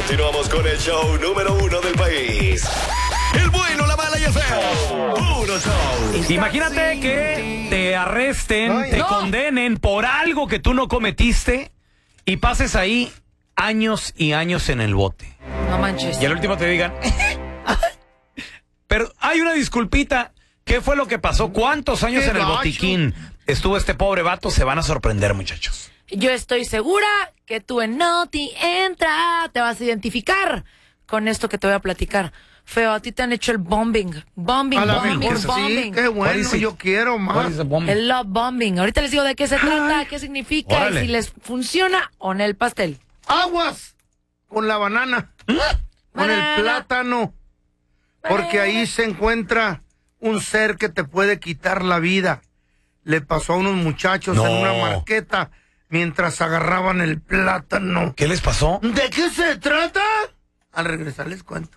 Continuamos con el show número 1 del país. El bueno, la mala y el feo. Puro show. Imagínate que te arresten, te condenen por algo que tú no cometiste y pases ahí años y años en el bote. No manches. Y al último te digan, pero hay una disculpita. ¿Qué fue lo que pasó? ¿Cuántos años en el botiquín estuvo este pobre vato? Se van a sorprender, muchachos. Yo estoy segura que tú en Noti Entra te vas a identificar con esto que te voy a platicar. Feo, a ti te han hecho el bombing. Bombing. Sí, qué bueno, yo quiero más. El love bombing. Ahorita les digo de qué se trata, qué significa Órale. y si les funciona o no el pastel. Aguas con la banana, con el plátano, porque ahí se encuentra un ser que te puede quitar la vida. Le pasó a unos muchachos en una marqueta mientras agarraban el plátano. ¿Qué les pasó? ¿De qué se trata? Al regresar les cuento.